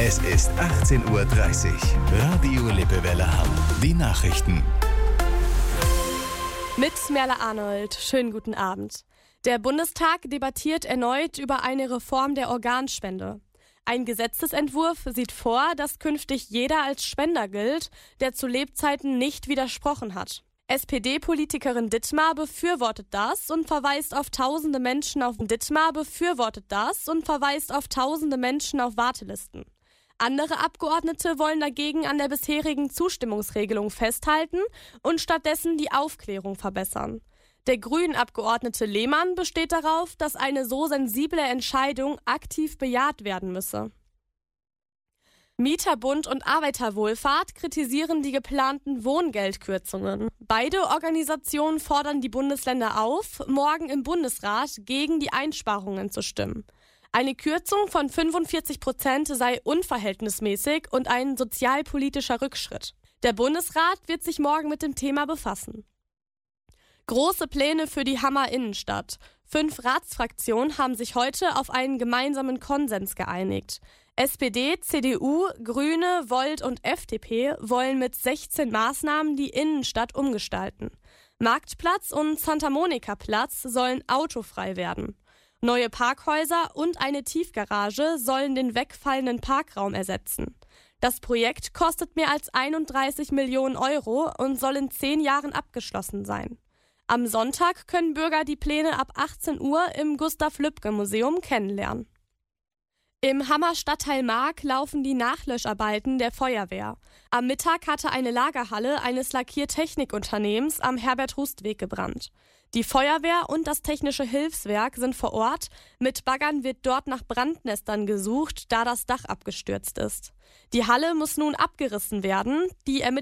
Es ist 18:30 Uhr. Radio Lippewelle Hamm. Die Nachrichten. Mit Merle Arnold. Schönen guten Abend. Der Bundestag debattiert erneut über eine Reform der Organspende. Ein Gesetzesentwurf sieht vor, dass künftig jeder als Spender gilt, der zu Lebzeiten nicht widersprochen hat. SPD-Politikerin Dittmar befürwortet das und verweist auf tausende Menschen auf Wartelisten. Andere Abgeordnete wollen dagegen an der bisherigen Zustimmungsregelung festhalten und stattdessen die Aufklärung verbessern. Der Grünen-Abgeordnete Lehmann besteht darauf, dass eine so sensible Entscheidung aktiv bejaht werden müsse. Mieterbund und Arbeiterwohlfahrt kritisieren die geplanten Wohngeldkürzungen. Beide Organisationen fordern die Bundesländer auf, morgen im Bundesrat gegen die Einsparungen zu stimmen. Eine Kürzung von 45% sei unverhältnismäßig und ein sozialpolitischer Rückschritt. Der Bundesrat wird sich morgen mit dem Thema befassen. Große Pläne für die Hammer Innenstadt. 5 Ratsfraktionen haben sich heute auf einen gemeinsamen Konsens geeinigt. SPD, CDU, Grüne, Volt und FDP wollen mit 16 Maßnahmen die Innenstadt umgestalten. Marktplatz und Santa Monica Platz sollen autofrei werden. Neue Parkhäuser und eine Tiefgarage sollen den wegfallenden Parkraum ersetzen. Das Projekt kostet mehr als 31 Millionen Euro und soll in 10 Jahren abgeschlossen sein. Am Sonntag können Bürger die Pläne ab 18 Uhr im Gustav-Lübcke-Museum kennenlernen. Im Hammer Stadtteil Mark laufen die Nachlöscharbeiten der Feuerwehr. Am Mittag hatte eine Lagerhalle eines Lackiertechnikunternehmens am Herbert-Rust-Weg gebrannt. Die Feuerwehr und das Technische Hilfswerk sind vor Ort. Mit Baggern wird dort nach Brandnestern gesucht, da das Dach abgestürzt ist. Die Halle muss nun abgerissen werden. Die